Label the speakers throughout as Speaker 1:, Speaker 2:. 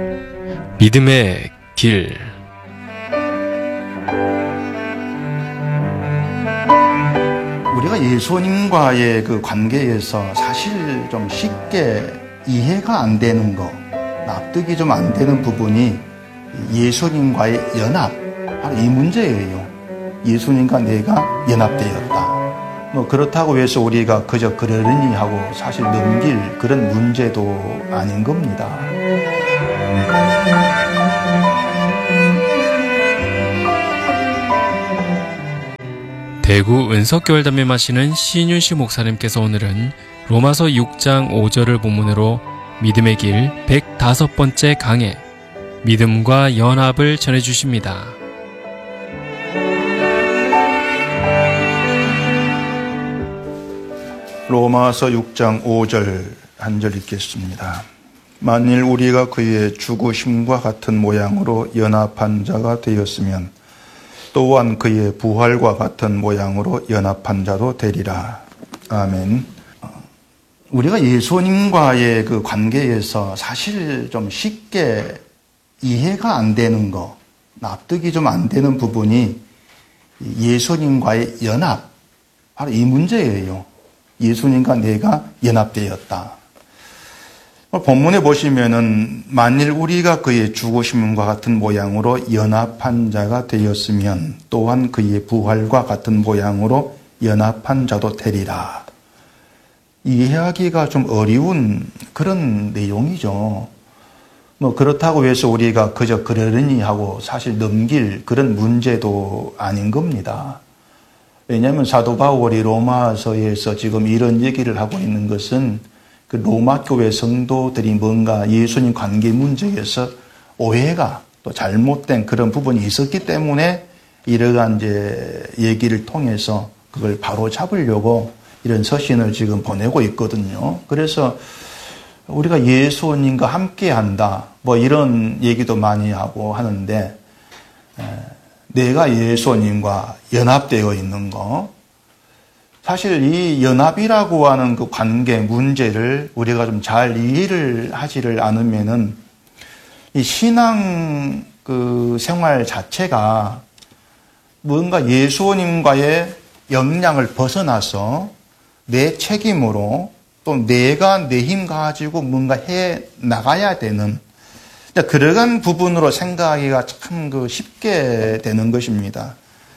Speaker 1: 믿음의 길.
Speaker 2: 우리가 예수님과의 그 관계에서 사실 좀 쉽게 이해가 안 되는 거, 납득이 좀 안 되는 부분이 예수님과의 연합, 바로 이 문제예요. 예수님과 내가 연합되었다. 그렇다고 해서 우리가 그저 그러려니 하고 사실 넘길 그런 문제도 아닌 겁니다.
Speaker 1: 대구 은석교회 담임하시는 신윤식 목사님께서 오늘은 로마서 6장 5절을 본문으로 믿음의 길 105번째 강해, 믿음과 연합을 전해주십니다.
Speaker 2: 로마서 6장 5절 한 절 읽겠습니다. 만일 우리가 그의 죽으심과 같은 모양으로 연합한 자가 되었으면 또한 그의 부활과 같은 모양으로 연합한 자도 되리라. 아멘. 우리가 예수님과의 그 관계에서 사실 좀 쉽게 이해가 안 되는 거, 납득이 좀 안 되는 부분이 예수님과의 연합, 바로 이 문제예요. 예수님과 내가 연합되었다. 본문에 보시면은 만일 우리가 그의 죽으심과 같은 모양으로 연합한 자가 되었으면 또한 그의 부활과 같은 모양으로 연합한 자도 되리라. 이해하기가 좀 어려운 그런 내용이죠. 그렇다고 해서 우리가 그저 그러려니 하고 사실 넘길 그런 문제도 아닌 겁니다. 왜냐하면 사도 바울이 로마서에서 지금 이런 얘기를 하고 있는 것은 그 로마 교회 성도들이 뭔가 예수님 관계 문제에서 오해가 또 잘못된 그런 부분이 있었기 때문에 이러한 이제 얘기를 통해서 그걸 바로 잡으려고 이런 서신을 지금 보내고 있거든요. 그래서 우리가 예수님과 함께 한다, 이런 얘기도 많이 하고 하는데, 내가 예수님과 연합되어 있는 거, 사실 이 연합이라고 하는 그 관계 문제를 우리가 좀 잘 이해를 하지를 않으면은 이 신앙 그 생활 자체가 뭔가 예수님과의 역량을 벗어나서 내 책임으로 또 내가 내 힘 가지고 뭔가 해 나가야 되는 그러한 부분으로 생각하기가 참 쉽게 되는 것입니다.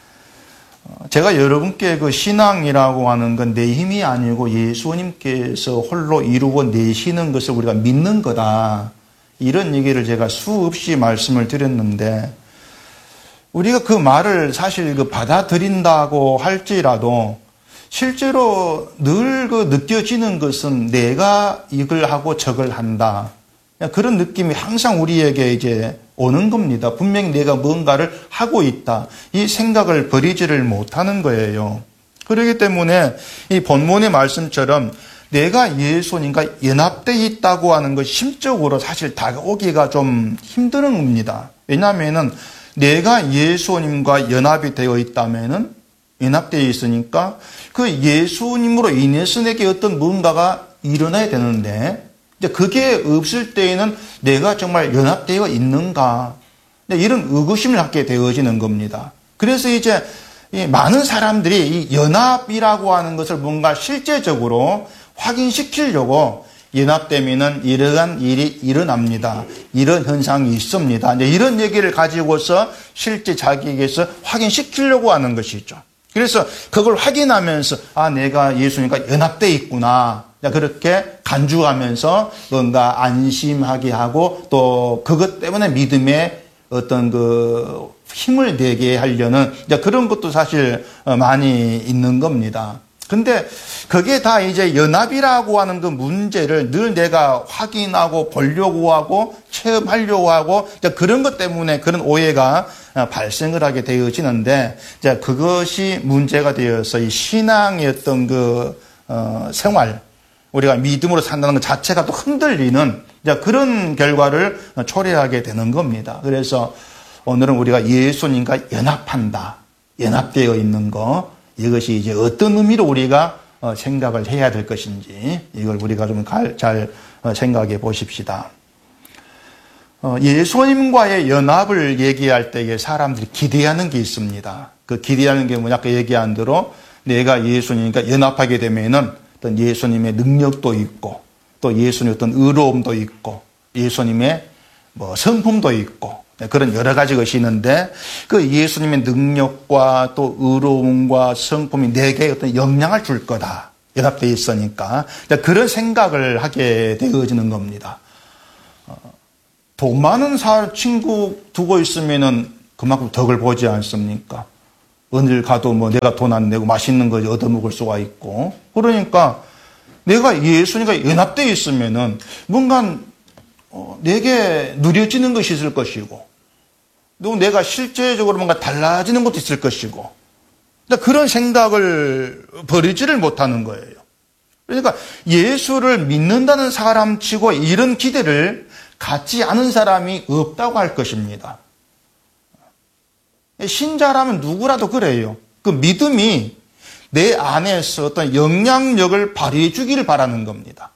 Speaker 2: 제가 여러분께 그 신앙이라고 하는 건 내 힘이 아니고 예수님께서 홀로 이루어 내시는 것을 우리가 믿는 거다. 이런 얘기를 제가 수없이 말씀을 드렸는데, 우리가 그 말을 사실 받아들인다고 할지라도 실제로 늘 느껴지는 것은 내가 이걸 하고 저걸 한다. 그런 느낌이 항상 우리에게 이제 오는 겁니다. 분명히 내가 뭔가를 하고 있다. 이 생각을 버리지를 못하는 거예요. 그렇기 때문에 이 본문의 말씀처럼 내가 예수님과 연합되어 있다고 하는 것이 심적으로 사실 다가오기가 좀 힘든 겁니다. 왜냐하면은 내가 예수님과 연합이 되어 있다면은 연합되어 있으니까 그 예수님으로 인해서 내게 어떤 뭔가가 일어나야 되는데 그게 없을 때에는 내가 정말 연합되어 있는가? 이런 의구심을 갖게 되어지는 겁니다. 그래서 이제 많은 사람들이 이 연합이라고 하는 것을 뭔가 실제적으로 확인시키려고 연합되면은 이러한 일이 일어납니다. 이런 현상이 있습니다. 이런 얘기를 가지고서 실제 자기에게서 확인시키려고 하는 것이죠. 그래서 그걸 확인하면서 내가 예수님과 연합되어 있구나. 그렇게 간주하면서 뭔가 안심하게 하고 또 그것 때문에 믿음에 어떤 힘을 내게 하려는 그런 것도 사실 많이 있는 겁니다. 근데 그게 다 이제 연합이라고 하는 그 문제를 늘 내가 확인하고 보려고 하고 체험하려고 하고 그런 것 때문에 그런 오해가 발생을 하게 되어지는데 그것이 문제가 되어서 이 신앙의 어떤 생활, 우리가 믿음으로 산다는 것 자체가 또 흔들리는 그런 결과를 초래하게 되는 겁니다. 그래서 오늘은 우리가 예수님과 연합한다, 연합되어 있는 것, 이것이 이제 어떤 의미로 우리가 생각을 해야 될 것인지 이걸 우리가 좀 잘 생각해 보십시다. 예수님과의 연합을 얘기할 때에 사람들이 기대하는 게 있습니다. 그 기대하는 게 뭐냐, 아까 얘기한 대로 내가 예수님과 연합하게 되면은 어떤 예수님의 능력도 있고 또 예수님의 어떤 의로움도 있고 예수님의 성품도 있고 그런 여러 가지 것이 있는데 그 예수님의 능력과 또 의로움과 성품이 내게 어떤 영향을 줄 거다. 연합되어 있으니까 그런 생각을 하게 되어지는 겁니다. 돈 많은 친구 두고 있으면은 그만큼 덕을 보지 않습니까? 어딜 가도 내가 돈 안 내고 맛있는 거 얻어먹을 수가 있고 그러니까 내가 예수님과 연합되어 있으면은 뭔가 내게 누려지는 것이 있을 것이고 또 내가 실제적으로 뭔가 달라지는 것도 있을 것이고 그런 생각을 버리지를 못하는 거예요. 그러니까 예수를 믿는다는 사람치고 이런 기대를 갖지 않은 사람이 없다고 할 것입니다. 신자라면 누구라도 그래요. 그 믿음이 내 안에서 어떤 영향력을 발휘해 주기를 바라는 겁니다.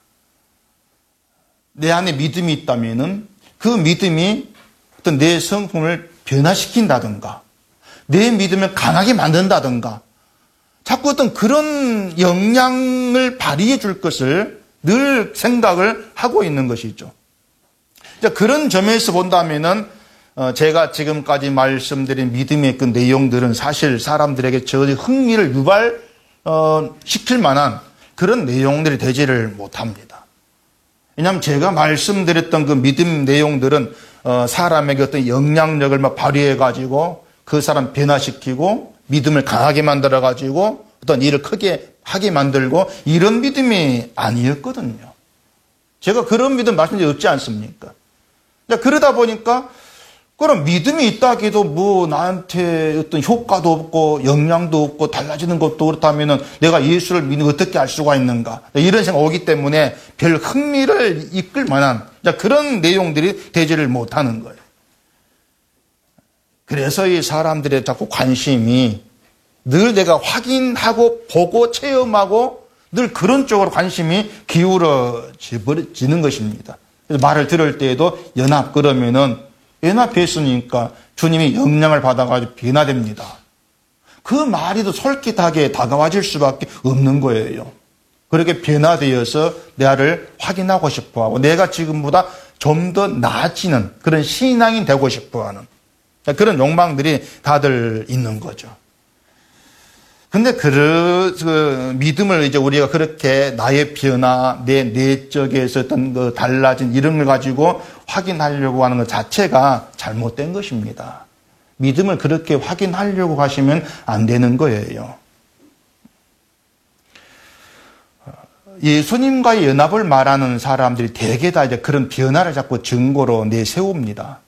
Speaker 2: 내 안에 믿음이 있다면은 그 믿음이 어떤 내 성품을 변화시킨다든가 내 믿음을 강하게 만든다든가 자꾸 어떤 그런 영향을 발휘해 줄 것을 늘 생각을 하고 있는 것이죠. 그런 점에서 본다면은 제가 지금까지 말씀드린 믿음의 그 내용들은 사실 사람들에게 전혀 흥미를 유발시킬 만한 그런 내용들이 되지를 못합니다. 왜냐하면 제가 말씀드렸던 그 믿음 내용들은 사람에게 어떤 영향력을 발휘해가지고 그 사람 변화시키고 믿음을 강하게 만들어가지고 어떤 일을 크게 하게 만들고 이런 믿음이 아니었거든요. 제가 그런 믿음 말씀드린 적 없지 않습니까? 그러다 보니까 그럼 믿음이 있다 해도 나한테 어떤 효과도 없고 영향도 없고 달라지는 것도 그렇다면은 내가 예수를 믿는 걸 어떻게 알 수가 있는가 이런 생각이 오기 때문에 별 흥미를 이끌 만한 그런 내용들이 되지를 못하는 거예요. 그래서 이 사람들의 자꾸 관심이 늘 내가 확인하고 보고 체험하고 늘 그런 쪽으로 관심이 기울어지는 것입니다. 그래서 말을 들을 때에도 연합 그러면은 연합했으니까 주님이 영향을 받아가지고 변화됩니다. 그 말이 더 솔깃하게 다가와질 수밖에 없는 거예요. 그렇게 변화되어서 나를 확인하고 싶어하고 내가 지금보다 좀 더 나아지는 그런 신앙인 되고 싶어하는 그런 욕망들이 다들 있는 거죠. 근데 그 믿음을 이제 우리가 그렇게 나의 변화, 내 내적에서 어떤 그 달라진 이런 걸 가지고 확인하려고 하는 것 자체가 잘못된 것입니다. 믿음을 그렇게 확인하려고 하시면 안 되는 거예요. 예수님과의 연합을 말하는 사람들이 대개 다 이제 그런 변화를 자꾸 증거로 내세웁니다.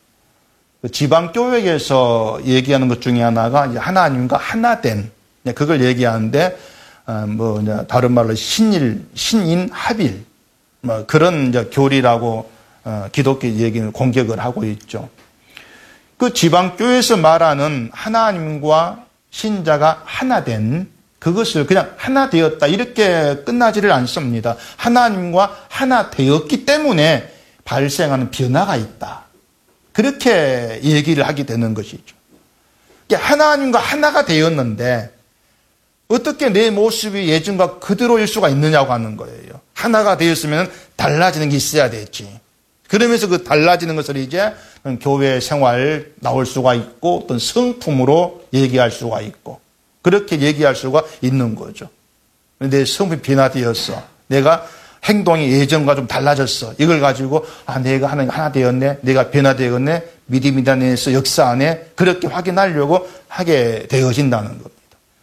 Speaker 2: 지방교회에서 얘기하는 것 중에 하나가 이제 하나님과 하나된 그걸 얘기하는데 이제 다른 말로 신인 합일 그런 이제 교리라고 기독교 얘기는 공격을 하고 있죠. 그 지방교회에서 말하는 하나님과 신자가 하나된 그것을 그냥 하나 되었다 이렇게 끝나지를 않습니다. 하나님과 하나 되었기 때문에 발생하는 변화가 있다. 그렇게 얘기를 하게 되는 것이죠. 하나님과 하나가 되었는데 어떻게 내 모습이 예전과 그대로일 수가 있느냐고 하는 거예요. 하나가 되었으면 달라지는 게 있어야 되지. 그러면서 그 달라지는 것을 이제 교회 생활 나올 수가 있고 어떤 성품으로 얘기할 수가 있고 그렇게 얘기할 수가 있는 거죠. 내 성품이 변화되었어. 내가 행동이 예전과 좀 달라졌어. 이걸 가지고 내가 하나 되었네. 내가 변화되었네. 믿음이 안에서 역사 안에 그렇게 확인하려고 하게 되어진다는 겁니다.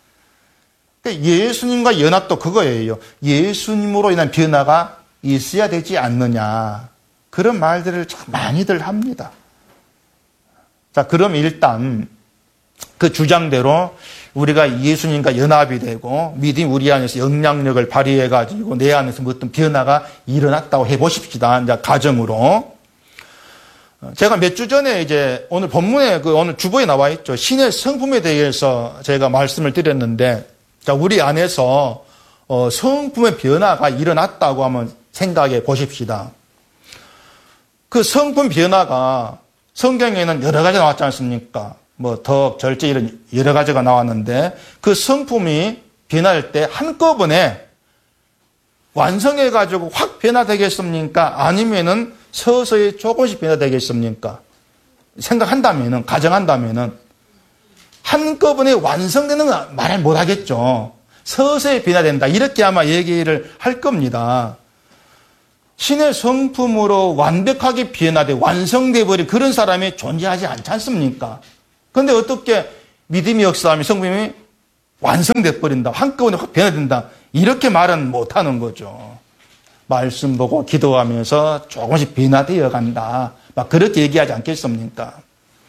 Speaker 2: 예수님과 연합도 그거예요. 예수님으로 인한 변화가 있어야 되지 않느냐. 그런 말들을 참 많이들 합니다. 자, 그럼 일단 그 주장대로 우리가 예수님과 연합이 되고 믿음이 우리 안에서 영향력을 발휘해가지고 내 안에서 어떤 변화가 일어났다고 해보십시다. 이제 가정으로. 제가 몇 주 전에 이제 오늘 본문에 오늘 주보에 나와 있죠. 신의 성품에 대해서 제가 말씀을 드렸는데 자, 우리 안에서 성품의 변화가 일어났다고 한번 생각해 보십시다. 그 성품 변화가 성경에는 여러 가지 나왔지 않습니까? 뭐 덕, 절제 이런 여러 가지가 나왔는데 그 성품이 변할 때 한꺼번에 완성해가지고 확 변화되겠습니까? 아니면은 서서히 조금씩 변화되겠습니까? 생각한다면은, 가정한다면은 한꺼번에 완성되는 건 말 못하겠죠. 서서히 변화된다. 이렇게 아마 얘기를 할 겁니다. 신의 성품으로 완벽하게 변화되고 완성돼 버린 그런 사람이 존재하지 않지 않습니까? 그런데 어떻게 믿음이 역사하면 성품이 완성돼 버린다. 한꺼번에 확 변화된다. 이렇게 말은 못하는 거죠. 말씀 보고 기도하면서 조금씩 변화되어 간다. 막 그렇게 얘기하지 않겠습니까?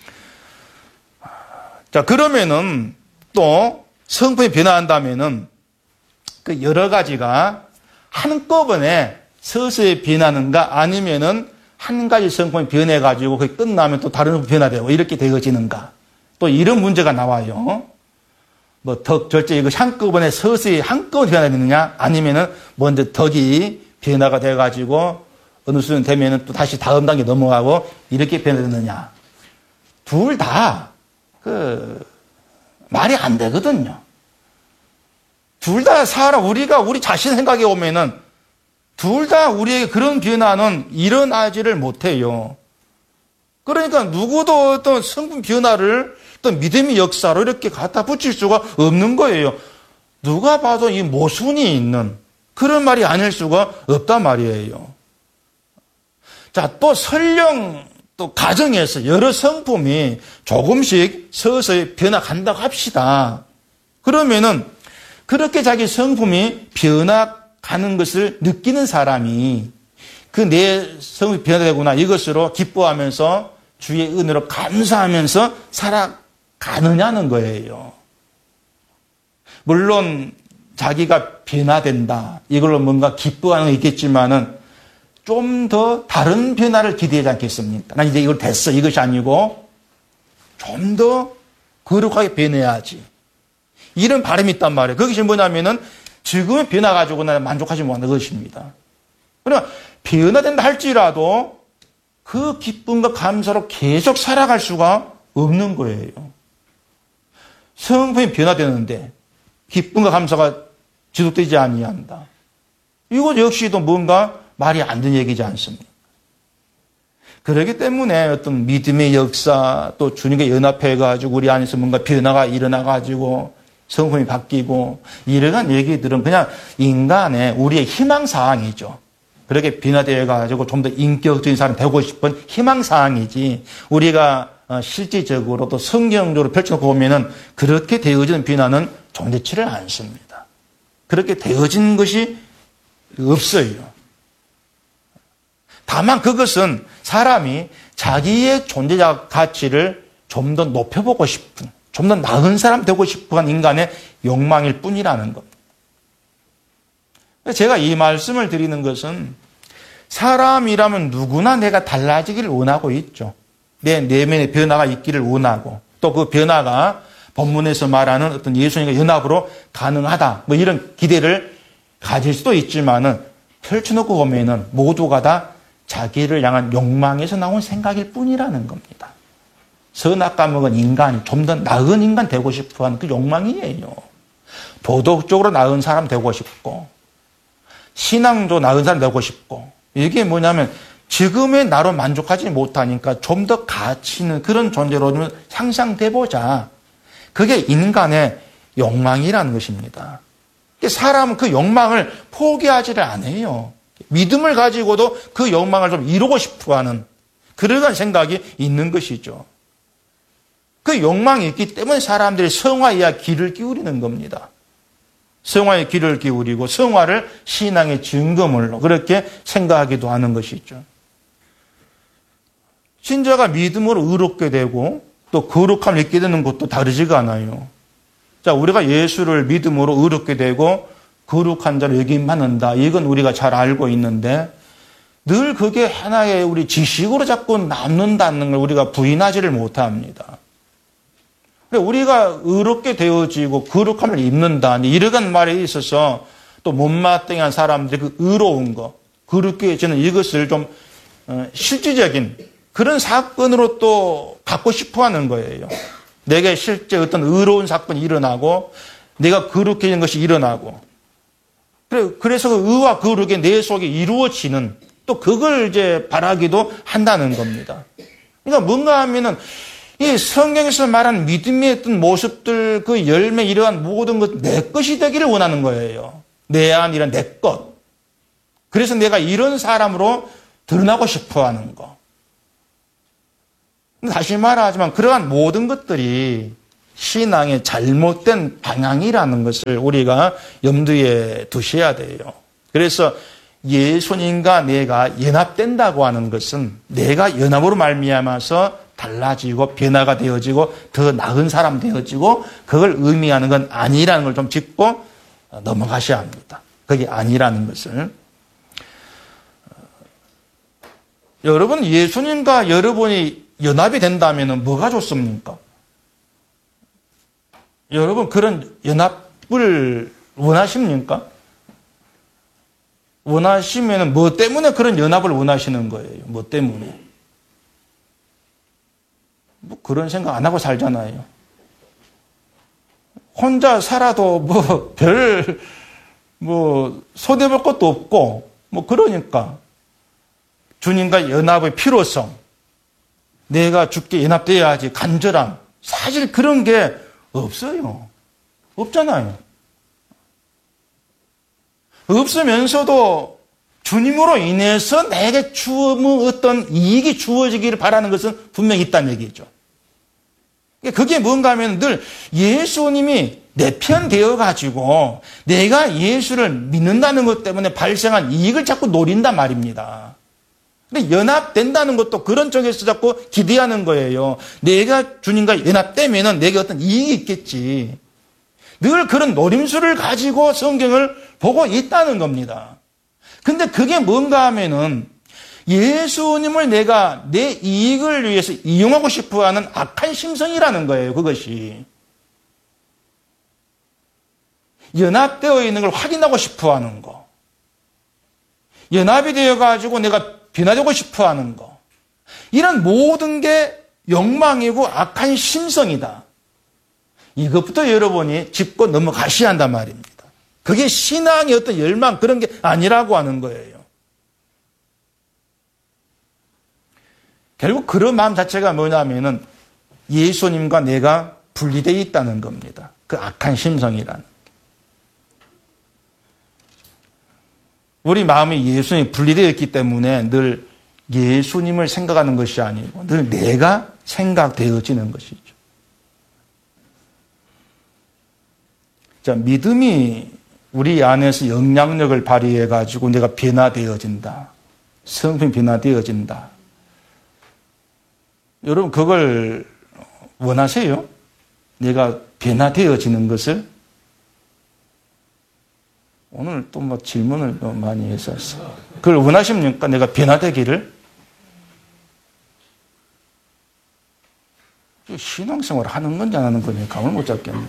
Speaker 2: 자, 그러면은 또 성품이 변화한다면은 그 여러 가지가 한꺼번에 서서히 변하는가 아니면은 한 가지 성품이 변해가지고 그게 끝나면 또 다른 성품이 변화되고 이렇게 되어지는가. 또 이런 문제가 나와요. 뭐 덕, 절제 이것이 한꺼번에 서서히 한꺼번에 변화되느냐 아니면은 먼저 덕이 변화가 돼가지고 어느 수준 되면은 또 다시 다음 단계 넘어가고 이렇게 변화되느냐. 둘 다 말이 안 되거든요. 둘 다 우리가 우리 자신 생각해 오면은 둘 다 우리에게 그런 변화는 일어나지를 못해요. 그러니까 누구도 어떤 성품 변화를 어떤 믿음의 역사로 이렇게 갖다 붙일 수가 없는 거예요. 누가 봐도 이 모순이 있는 그런 말이 아닐 수가 없단 말이에요. 자, 또 설령 또 가정에서 여러 성품이 조금씩 서서히 변화간다고 합시다. 그러면은 그렇게 자기 성품이 변화가는 것을 느끼는 사람이 그 내 성품이 변화되구나 이것으로 기뻐하면서 주의 은혜로 감사하면서 살아가느냐는 거예요. 물론 자기가 변화된다. 이걸로 뭔가 기뻐하는 거 있겠지만은 좀 더 다른 변화를 기대하지 않겠습니까? 난 이제 이걸 됐어. 이것이 아니고 좀 더 거룩하게 변해야지. 이런 바람이 있단 말이에요. 그것이 뭐냐면은 지금의 변화 가지고 나는 만족하지 못하는 것입니다. 그러니까 변화된다 할지라도 그 기쁨과 감사로 계속 살아갈 수가 없는 거예요. 성품이 변화되는데 기쁨과 감사가 지속되지 아니한다. 이것 역시도 뭔가 말이 안 되는 얘기지 않습니까? 그렇기 때문에 어떤 믿음의 역사 또 주님과 연합해가지고 우리 안에서 뭔가 변화가 일어나가지고 성품이 바뀌고 이러한 얘기들은 그냥 인간의 우리의 희망사항이죠. 그렇게 변화되어가지고 좀 더 인격적인 사람이 되고 싶은 희망사항이지 우리가 실질적으로 또 성경적으로 펼쳐놓고 보면은 그렇게 되어지는 변화는 존재치를 않습니다. 그렇게 되어진 것이 없어요. 다만 그것은 사람이 자기의 존재적 가치를 좀 더 높여보고 싶은, 좀 더 나은 사람 되고 싶은 인간의 욕망일 뿐이라는 겁니다. 제가 이 말씀을 드리는 것은 사람이라면 누구나 내가 달라지기를 원하고 있죠. 내 내면의 변화가 있기를 원하고 또 그 변화가 본문에서 말하는 어떤 예수님과 연합으로 가능하다. 뭐 이런 기대를 가질 수도 있지만은 펼쳐놓고 보면은 모두가 다 자기를 향한 욕망에서 나온 생각일 뿐이라는 겁니다. 선악과 먹은 인간, 좀 더 나은 인간 되고 싶어 하는 그 욕망이에요. 도덕적으로 나은 사람 되고 싶고, 신앙도 나은 사람 되고 싶고, 이게 뭐냐면 지금의 나로 만족하지 못하니까 좀 더 가치 있는 그런 존재로 좀 상상돼보자. 그게 인간의 욕망이라는 것입니다. 사람은 그 욕망을 포기하지를 않아요. 믿음을 가지고도 그 욕망을 좀 이루고 싶어 하는 그러한 생각이 있는 것이죠. 그 욕망이 있기 때문에 사람들이 성화에 귀를 기울이는 겁니다. 성화에 귀를 기울이고 성화를 신앙의 증거물로 그렇게 생각하기도 하는 것이죠. 신자가 믿음으로 의롭게 되고 또 거룩함을 잊게 되는 것도 다르지가 않아요. 자, 우리가 예수를 믿음으로 의롭게 되고 거룩한 자를 여김받는다. 이건 우리가 잘 알고 있는데 늘 그게 하나의 우리 지식으로 자꾸 남는다는 걸 우리가 부인하지를 못합니다. 우리가 의롭게 되어지고 거룩함을 입는다. 이러한 말에 있어서 또 못마땅한 사람들이 그 의로운 거, 거룩해지는 이것을 좀 실질적인 그런 사건으로 또 갖고 싶어 하는 거예요. 내게 실제 어떤 의로운 사건이 일어나고 내가 거룩해진 것이 일어나고 그래서 그 의와 거룩이 내 속에 이루어지는 또 그걸 이제 바라기도 한다는 겁니다. 그러니까 뭔가 하면은 이 성경에서 말하는 믿음의 어떤 모습들 그 열매 이러한 모든 것 내 것이 되기를 원하는 거예요. 내 안이란 내 것. 그래서 내가 이런 사람으로 드러나고 싶어 하는 거. 다시 말하지만 그러한 모든 것들이 신앙의 잘못된 방향이라는 것을 우리가 염두에 두셔야 돼요. 그래서 예수님과 내가 연합된다고 하는 것은 내가 연합으로 말미암아서 달라지고 변화가 되어지고 더 나은 사람 되어지고 그걸 의미하는 건 아니라는 걸 좀 짚고 넘어가셔야 합니다. 그게 아니라는 것을. 여러분, 예수님과 여러분이 연합이 된다면 뭐가 좋습니까? 여러분, 그런 연합을 원하십니까? 원하시면 뭐 때문에 그런 연합을 원하시는 거예요? 뭐 때문에? 뭐 그런 생각 안 하고 살잖아요. 혼자 살아도 손해볼 것도 없고, 그러니까. 주님과 연합의 필요성, 내가 주께 연합되어야지 간절함, 사실 그런 게 없어요. 없잖아요. 없으면서도 주님으로 인해서 내게 어떤 이익이 주어지기를 바라는 것은 분명히 있다는 얘기죠. 그게 뭔가 하면 늘 예수님이 내 편 되어가지고 내가 예수를 믿는다는 것 때문에 발생한 이익을 자꾸 노린단 말입니다. 근데 연합된다는 것도 그런 쪽에서 자꾸 기대하는 거예요. 내가 주님과 연합되면은 내게 어떤 이익이 있겠지. 늘 그런 노림수를 가지고 성경을 보고 있다는 겁니다. 근데 그게 뭔가 하면은 예수님을 내가 내 이익을 위해서 이용하고 싶어 하는 악한 심성이라는 거예요, 그것이. 연합되어 있는 걸 확인하고 싶어 하는 거. 연합이 되어가지고 내가 변화되고 싶어 하는 거. 이런 모든 게 욕망이고 악한 심성이다. 이것부터 여러분이 짚고 넘어가셔야 한단 말입니다. 그게 신앙의 어떤 열망 그런 게 아니라고 하는 거예요. 결국 그런 마음 자체가 뭐냐면은 예수님과 내가 분리되어 있다는 겁니다. 그 악한 심성이라는. 우리 마음이 예수님이 분리되어 있기 때문에 늘 예수님을 생각하는 것이 아니고 늘 내가 생각되어지는 것이죠. 자, 믿음이 우리 안에서 영향력을 발휘해가지고 내가 변화되어진다. 성품이 변화되어진다. 여러분, 그걸 원하세요? 내가 변화되어지는 것을? 오늘 또 질문을 많이 했었어. 그걸 원하십니까? 내가 변화되기를? 신앙생활 하는 건지 안 하는 건지 감을 못 잡겠네.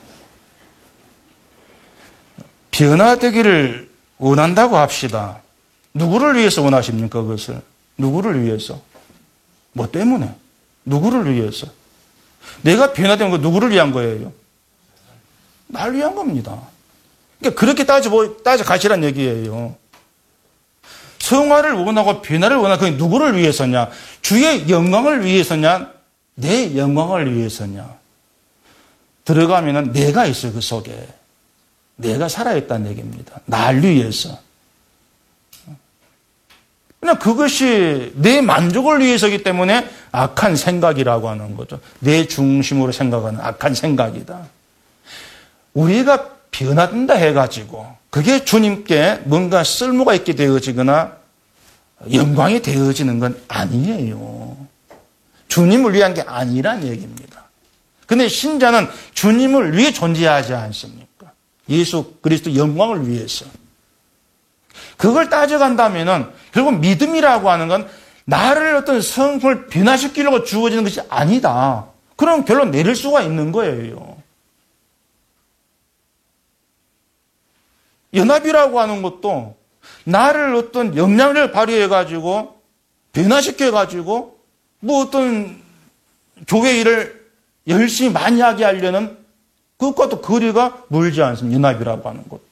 Speaker 2: 변화되기를 원한다고 합시다. 누구를 위해서 원하십니까? 그것을? 누구를 위해서? 뭐 때문에? 누구를 위해서? 내가 변화된 거 누구를 위한 거예요? 날 위한 겁니다. 그러니까 그렇게 따져가시란 얘기예요. 성화를 원하고 변화를 원하고 그게 누구를 위해서냐? 주의 영광을 위해서냐? 내 영광을 위해서냐? 들어가면은 내가 있어요, 그 속에. 내가 살아있다는 얘기입니다. 날 위해서. 그냥 그것이 내 만족을 위해서이기 때문에 악한 생각이라고 하는 거죠. 내 중심으로 생각하는 악한 생각이다. 우리가 변화된다 해가지고 그게 주님께 뭔가 쓸모가 있게 되어지거나 영광이 되어지는 건 아니에요. 주님을 위한 게 아니란 얘기입니다. 근데 신자는 주님을 위해 존재하지 않습니까? 예수 그리스도 영광을 위해서. 그걸 따져간다면은 결국 믿음이라고 하는 건 나를 어떤 성품을 변화시키려고 주어지는 것이 아니다. 그럼 결론 내릴 수가 있는 거예요. 연합이라고 하는 것도 나를 어떤 영향력을 발휘해가지고 변화시켜가지고 뭐 어떤 교회 일을 열심히 많이 하게 하려는 그것과도 거리가 멀지 않습니다. 연합이라고 하는 것도.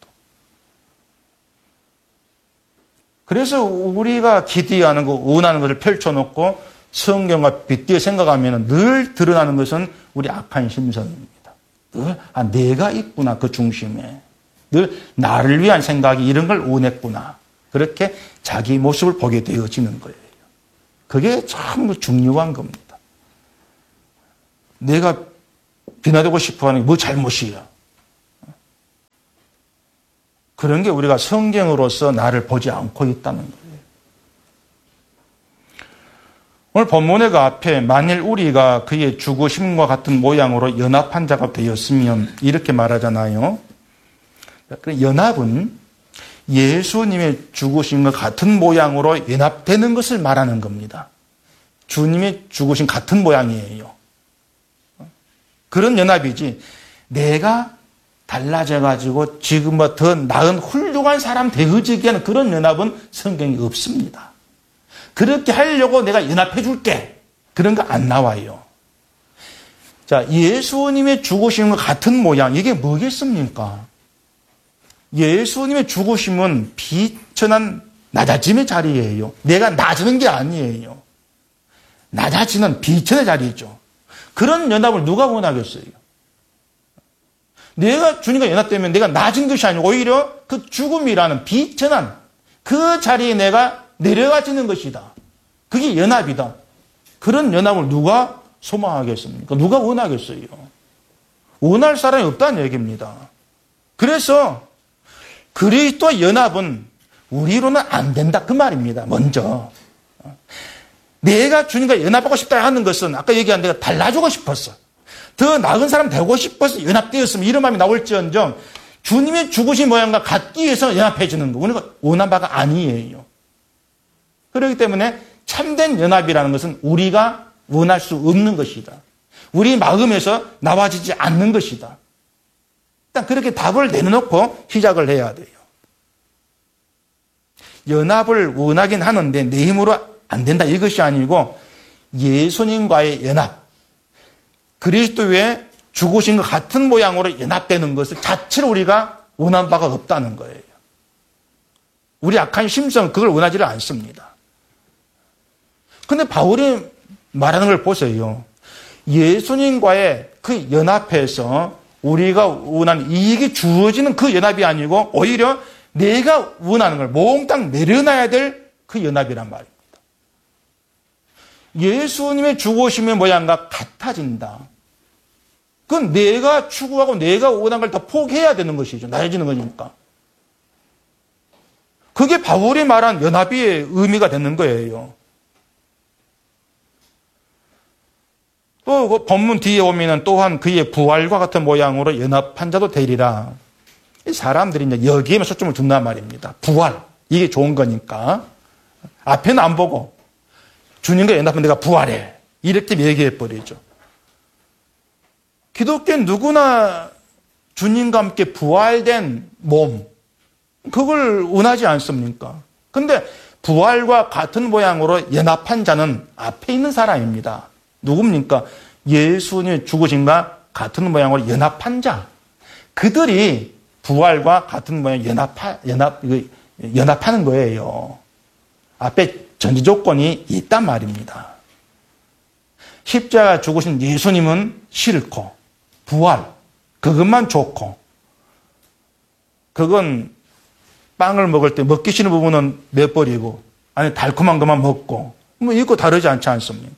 Speaker 2: 그래서 우리가 기대하는 거, 원하는 것을 펼쳐놓고 성경과 빗대어 생각하면 늘 드러나는 것은 우리 악한 심성입니다. 늘, 내가 있구나, 그 중심에. 늘 나를 위한 생각이 이런 걸 원했구나. 그렇게 자기 모습을 보게 되어지는 거예요. 그게 참 중요한 겁니다. 내가 변화되고 싶어 하는 게 뭐 잘못이야. 그런 게 우리가 성경으로서 나를 보지 않고 있다는 거예요. 오늘 본문의 그 앞에 만일 우리가 그의 죽으심과 같은 모양으로 연합한 자가 되었으면 이렇게 말하잖아요. 연합은 예수님의 죽으심과 같은 모양으로 연합되는 것을 말하는 겁니다. 주님의 죽으심 같은 모양이에요. 그런 연합이지 내가 달라져가지고 지금보다 더 나은 훌륭한 사람 되어지게 하는 그런 연합은 성경에 없습니다. 그렇게 하려고 내가 연합해 줄게. 그런 거 안 나와요. 자, 예수님의 죽으심과 같은 모양, 이게 뭐겠습니까? 예수님의 죽으심은 비천한 낮아짐의 자리예요. 내가 낮아지는 게 아니에요. 낮아지는 비천의 자리죠. 그런 연합을 누가 원하겠어요? 내가 주님과 연합되면 내가 낮은 것이 아니고 오히려 그 죽음이라는 비천한 그 자리에 내가 내려가지는 것이다. 그게 연합이다. 그런 연합을 누가 소망하겠습니까? 누가 원하겠어요? 원할 사람이 없다는 얘기입니다. 그래서 그리스도 연합은 우리로는 안 된다. 그 말입니다. 먼저. 내가 주님과 연합하고 싶다 하는 것은 아까 얘기한 내가 달라지고 싶었어. 더 나은 사람 되고 싶어서 연합되었으면 이런 마음이 나올지언정 주님의 죽으신 모양과 같기 위해서 연합해주는 거. 우리가 원한 바가 아니에요. 그렇기 때문에 참된 연합이라는 것은 우리가 원할 수 없는 것이다. 우리 마음에서 나와지지 않는 것이다. 일단 그렇게 답을 내놓고 시작을 해야 돼요. 연합을 원하긴 하는데 내 힘으로 안 된다 이것이 아니고 예수님과의 연합, 그리스도의 죽으신 것 같은 모양으로 연합되는 것을 자체로 우리가 원한 바가 없다는 거예요. 우리 악한 심성은 그걸 원하지를 않습니다. 그런데 바울이 말하는 걸 보세요. 예수님과의 그 연합에서 우리가 원하는 이익이 주어지는 그 연합이 아니고 오히려 내가 원하는 걸 몽땅 내려놔야 될 그 연합이란 말입니다. 예수님의 죽으심의 모양과 같아진다. 그건 내가 추구하고 내가 원하는 걸 다 포기해야 되는 것이죠. 나아지는 거니까. 그게 바울이 말한 연합의 의미가 되는 거예요. 또 그 본문 뒤에 오면은 또한 그의 부활과 같은 모양으로 연합한 자도 되리라. 사람들이 이제 여기에만 초점을 둔단 말입니다. 부활. 이게 좋은 거니까. 앞에는 안 보고 주님과 연합하면 내가 부활해. 이렇게 얘기해 버리죠. 기독교는 누구나 주님과 함께 부활된 몸. 그걸 원하지 않습니까? 근데 부활과 같은 모양으로 연합한 자는 앞에 있는 사람입니다. 누굽니까? 예수님의 죽으심과 같은 모양으로 연합한 자. 그들이 부활과 같은 모양 연합하는 거예요. 앞에 전제 조건이 있단 말입니다. 십자가 죽으신 예수님은 싫고, 부활, 그것만 좋고, 그건 빵을 먹을 때 먹기 싫은 부분은 내버리고, 아니, 달콤한 것만 먹고, 뭐, 이거 다르지 않지 않습니까?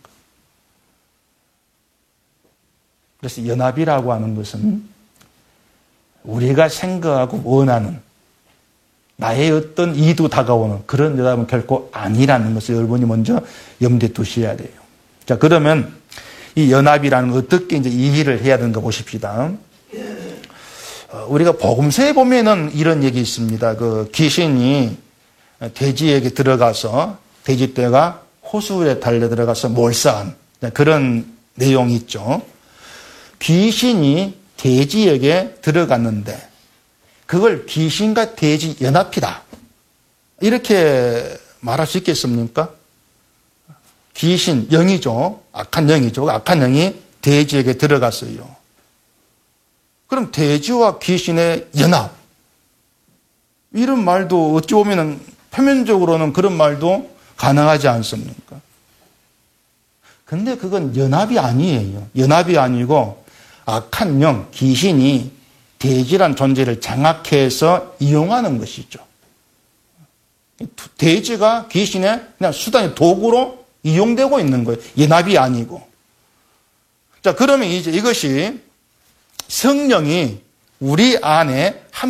Speaker 2: 그래서 연합이라고 하는 것은 우리가 생각하고 원하는 나의 어떤 이도 다가오는 그런 연합은 결코 아니라는 것을 여러분이 먼저 염두에 두셔야 돼요. 자, 그러면 이 연합이라는 걸 어떻게 이제 이해를 해야 되는가 보십시다. 우리가 복음서에 보면은 이런 얘기 있습니다. 그 귀신이 돼지에게 들어가서 돼지떼가 호수에 달려 들어가서 몰사한 그런 내용이 있죠. 귀신이 돼지에게 들어갔는데 그걸 귀신과 돼지 연합이다. 이렇게 말할 수 있겠습니까? 귀신, 영이죠. 악한 영이죠. 악한 영이 돼지에게 들어갔어요. 그럼 돼지와 귀신의 연합. 이런 말도 어찌 보면 표면적으로는 그런 말도 가능하지 않습니까? 근데 그건 연합이 아니에요. 연합이 아니고 악한 영, 귀신이 돼지란 존재를 장악해서 이용하는 것이죠. 돼지가 귀신의 그냥 수단의 도구로 이용되고 있는 거예요. 연합이 아니고. 자, 그러면 이제 이것이 성령이 우리 안에 한